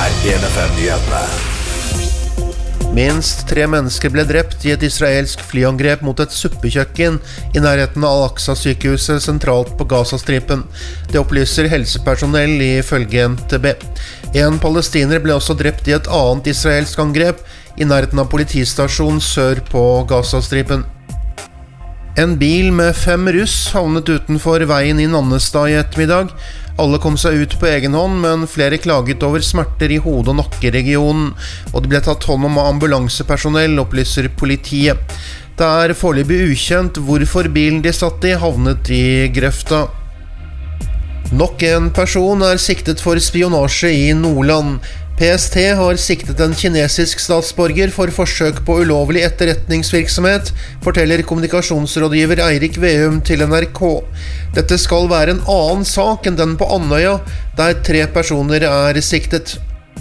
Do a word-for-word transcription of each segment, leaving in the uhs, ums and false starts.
er N F M-nyhetene. Minst tre mennesker ble drept i et israelsk flyangrep mot et suppekjøkken i nærheten av Al-Aqsa-sykehuset sentralt på Gazastripen. Det opplyser helsepersonell ifølge N T B. En palestiner ble også drept i et annet israelsk angrep i nærheten av politistasjonen sør på Gazastripen. En bil med fem russ havnet utenfor veien i Nannestad i ettermiddag. Alle kom seg ut på egen hånd, men flere klaget over smerter i hode- og nakkeregionen, og det ble tatt hånd om av ambulansepersonell, opplyser politiet. Det er foreløpig ukjent hvorfor bilen de satt i havnet i grøfta. Nok en person er siktet for spionasje i Nordland. P S T har siktet en kinesisk statsborger for forsøk på ulovlig etterretningsvirksomhet, forteller kommunikasjonsrådgiver Eirik Veum til N R K. Dette skal være en annen sak enn den på Andøya, der tre personer er siktet.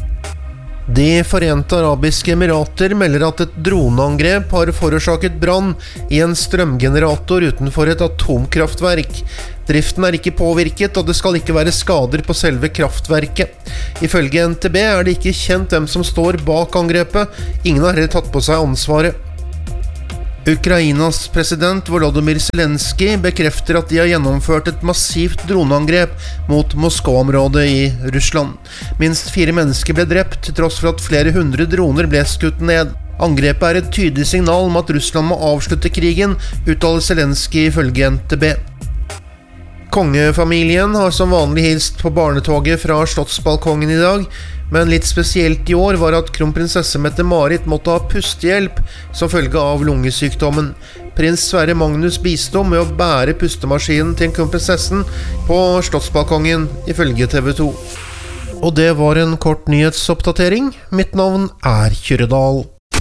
De Forente Arabiske Emirater melder at et droneangrep har forårsaket brann i en strømgenerator utenfor et atomkraftverk. Driften er ikke påvirket, og det skal ikke være skader på selve kraftverket. Ifølge N T B er det ikke kjent hvem som står bak angrepet. Ingen har heller tatt på seg ansvaret. Ukrainas president Volodymyr Zelensky bekrefter at de har gjennomført et massivt droneangrep mot Moskva-området i Russland. Minst fire mennesker ble drept, til tross for at flere hundre droner ble skutt ned. Angrepet er et tydelig signal om at Russland må avslutte krigen, uttaler Zelensky ifølge N T B. Kongefamilien har som vanlig hilst på barnetoget fra slottsbalkongen i dag, men litt spesielt i år var at kronprinsesse Mette-Marit måtte ha pustehjelp som følge av lungesykdommen. Prins Sverre Magnus bistod med å bære pustemaskinen til kronprinsessen på slottsbalkongen, ifølge T V to. Og det var en kort nyhetsoppdatering. Mitt navn er Kyrre Dahl.